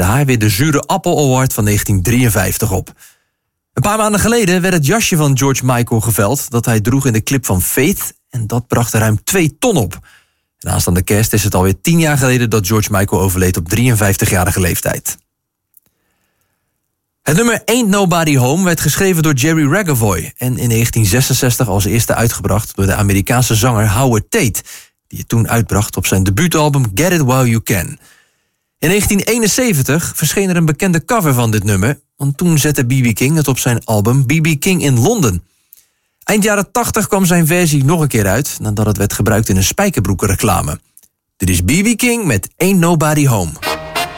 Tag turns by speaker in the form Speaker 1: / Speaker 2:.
Speaker 1: leverde haar weer de Zure Appel Award van 1953 op. Een paar maanden geleden werd het jasje van George Michael geveld dat hij droeg in de clip van Faith en dat bracht er ruim 2 ton op. En aanstaande kerst is het alweer 10 jaar geleden dat George Michael overleed op 53-jarige leeftijd. Het nummer Ain't Nobody Home werd geschreven door Jerry Regavoy en in 1966 als eerste uitgebracht door de Amerikaanse zanger Howard Tate, die het toen uitbracht op zijn debuutalbum Get It While You Can. In 1971 verscheen er een bekende cover van dit nummer, want toen zette B.B. King het op zijn album B.B. King in Londen. Eind jaren 80 kwam zijn versie nog een keer uit, nadat het werd gebruikt in een spijkerbroekenreclame. Dit is B.B. King met Ain't Nobody Home.